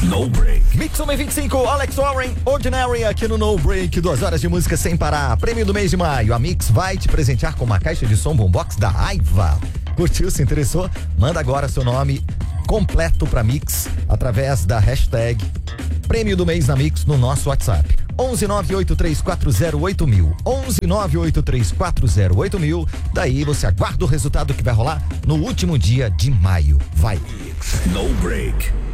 No Break. Mix 125, Alex Warren, Ordinary aqui no No Break. 2 horas de música sem parar. Prêmio do mês de maio. A Mix vai te presentear com uma caixa de som boombox da Aiva. Curtiu, se interessou? Manda agora seu nome completo pra Mix através da hashtag Prêmio do Mês na Mix no nosso WhatsApp. 11983408000. 11983408000. Daí você aguarda o resultado que vai rolar no último dia de maio. Vai. No Break.